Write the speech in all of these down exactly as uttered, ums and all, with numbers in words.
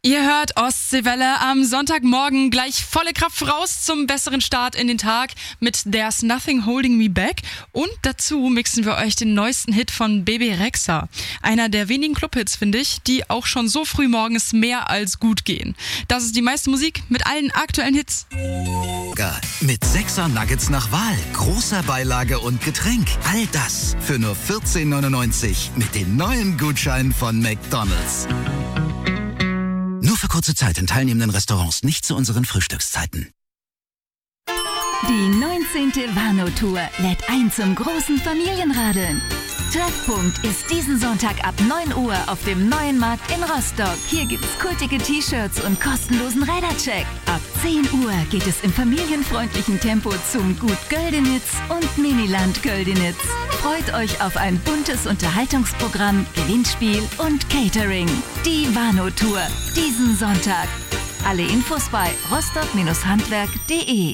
Ihr hört Ostseewelle am Sonntagmorgen gleich volle Kraft voraus zum besseren Start in den Tag mit There's Nothing Holding Me Back. Und dazu mixen wir euch den neuesten Hit von Bebe Rexha. Einer der wenigen Clubhits, finde ich, die auch schon so früh morgens mehr als gut gehen. Das ist die meiste Musik mit allen aktuellen Hits. Mit sechser Nuggets nach Wahl, großer Beilage und Getränk. All das für nur vierzehn neunundneunzig mit den neuen Gutscheinen von McDonald's. Nur für kurze Zeit in teilnehmenden Restaurants, nicht zu unseren Frühstückszeiten. Die neunzehnte Warnow-Tour lädt ein zum großen Familienradeln. Treffpunkt ist diesen Sonntag ab neun Uhr auf dem Neuen Markt in Rostock. Hier gibt's kultige T-Shirts und kostenlosen Rädercheck. Ab zehn Uhr geht es im familienfreundlichen Tempo zum Gut Göldenitz und Miniland Göldenitz. Freut euch auf ein buntes Unterhaltungsprogramm, Gewinnspiel und Catering. Die Warnow-Tour, diesen Sonntag. Alle Infos bei rostock handwerk punkt de.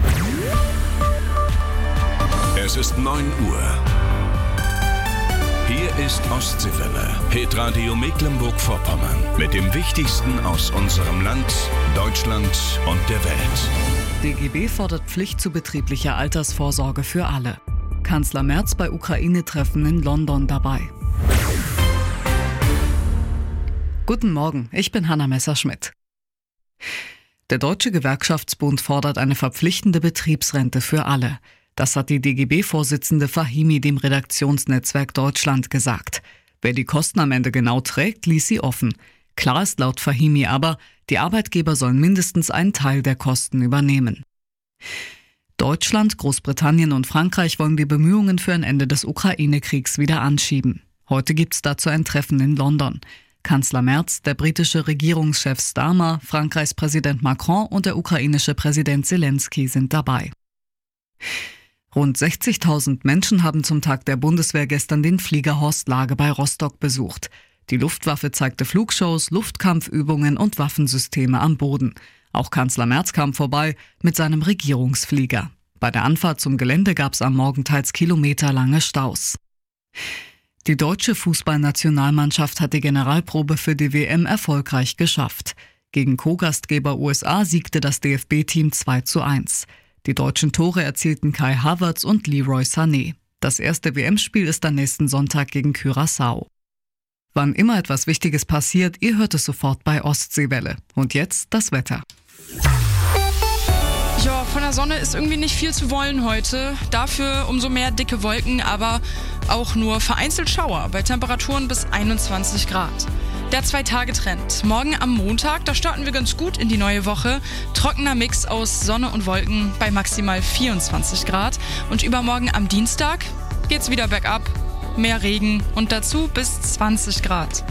Es ist neun Uhr. Hier ist Ostseewelle, Hitradio Mecklenburg-Vorpommern mit dem Wichtigsten aus unserem Land, Deutschland und der Welt. D G B fordert Pflicht zu betrieblicher Altersvorsorge für alle. Kanzler Merz bei Ukraine-Treffen in London dabei. Guten Morgen, ich bin Hanna Messerschmidt. Der Deutsche Gewerkschaftsbund fordert eine verpflichtende Betriebsrente für alle. Das hat die D G B-Vorsitzende Fahimi dem Redaktionsnetzwerk Deutschland gesagt. Wer die Kosten am Ende genau trägt, ließ sie offen. Klar ist laut Fahimi aber, die Arbeitgeber sollen mindestens einen Teil der Kosten übernehmen. Deutschland, Großbritannien und Frankreich wollen die Bemühungen für ein Ende des Ukraine-Kriegs wieder anschieben. Heute gibt es dazu ein Treffen in London. Kanzler Merz, der britische Regierungschef Starmer, Frankreichs Präsident Macron und der ukrainische Präsident Zelensky sind dabei. Rund sechzigtausend Menschen haben zum Tag der Bundeswehr gestern den Flieger Horst Lage bei Rostock besucht. Die Luftwaffe zeigte Flugshows, Luftkampfübungen und Waffensysteme am Boden. Auch Kanzler Merz kam vorbei mit seinem Regierungsflieger. Bei der Anfahrt zum Gelände gab es am Morgen teils kilometerlange Staus. Die deutsche Fußballnationalmannschaft hat die Generalprobe für die W M erfolgreich geschafft. Gegen Co-Gastgeber U S A siegte das D F B-Team zwei zu eins. Die deutschen Tore erzielten Kai Havertz und Leroy Sané. Das erste W M-Spiel ist am nächsten Sonntag gegen Curaçao. Wann immer etwas Wichtiges passiert, ihr hört es sofort bei Ostseewelle. Und jetzt das Wetter. Ja, von der Sonne ist irgendwie nicht viel zu wollen heute. Dafür umso mehr dicke Wolken, aber auch nur vereinzelt Schauer bei Temperaturen bis einundzwanzig Grad. Der Zwei-Tage-Trend. Morgen am Montag, da starten wir ganz gut in die neue Woche. Trockener Mix aus Sonne und Wolken bei maximal vierundzwanzig Grad. Und übermorgen am Dienstag geht's wieder bergab. Mehr Regen und dazu bis zwanzig Grad.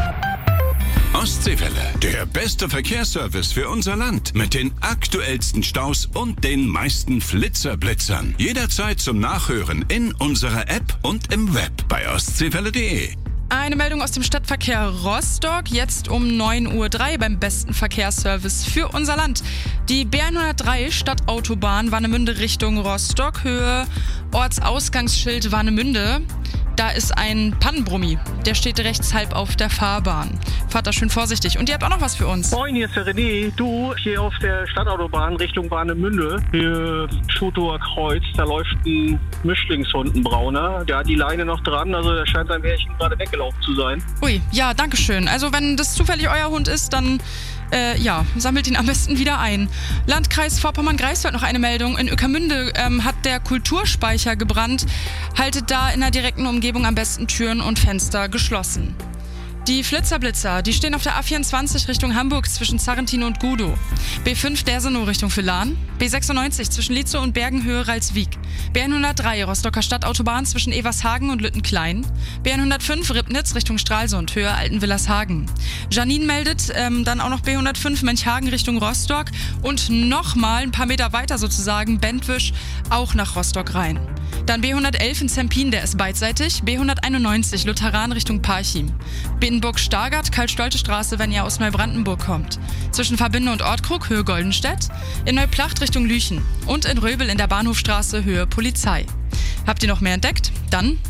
Ostseewelle, der beste Verkehrsservice für unser Land. Mit den aktuellsten Staus und den meisten Flitzerblitzern. Jederzeit zum Nachhören in unserer App und im Web bei ostseewelle punkt de. Eine Meldung aus dem Stadtverkehr Rostock, jetzt um neun Uhr drei beim besten Verkehrsservice für unser Land. Die B hundertdrei Stadtautobahn Warnemünde Richtung Rostock, Höhe Ortsausgangsschild Warnemünde. Da ist ein Pannenbrummi, der steht rechts halb auf der Fahrbahn. Fahrt da schön vorsichtig. Und ihr habt auch noch was für uns. Moin, hier ist der René. Du, hier auf der Stadtautobahn Richtung Warnemünde, hier Schotower Kreuz, da läuft ein Mischlingshund, ein brauner. Der hat die Leine noch dran, also der scheint sein Märchen gerade weggelaufen zu sein. Ui, ja, danke schön. Also wenn das zufällig euer Hund ist, dann Äh, ja, sammelt ihn am besten wieder ein. Landkreis Vorpommern-Greifswald noch eine Meldung. In Ueckermünde ähm, hat der Kulturspeicher gebrannt. Haltet da in der direkten Umgebung am besten Türen und Fenster geschlossen. Die Flitzerblitzer, die stehen auf der A vierundzwanzig Richtung Hamburg zwischen Sarrentin und Gudow. B fünf Dersenow Richtung Villahn. B sechsundneunzig zwischen Lietzow und Bergenhöhe Ralswiek. B hundertdrei Rostocker Stadtautobahn zwischen Evershagen und Lüttenklein. B hundertfünf Ribnitz Richtung Stralsund, Höhe Altenwillershagen. Janine meldet ähm, dann auch noch B hundertfünf Mönchhagen Richtung Rostock und nochmal ein paar Meter weiter sozusagen Bentwisch auch nach Rostock rein. Dann B hundertelf in Zempin, der ist beidseitig. B hunderteinundneunzig Lutheran Richtung Parchim. Bindenburg-Stargard, Karl-Stolte-Straße, wenn ihr aus Neubrandenburg kommt. Zwischen Verbinde und Ortkrug, Höhe Goldenstedt. In Neuplacht Richtung Lüchen. Und in Röbel in der Bahnhofstraße, Höhe Polizei. Habt ihr noch mehr entdeckt? Dann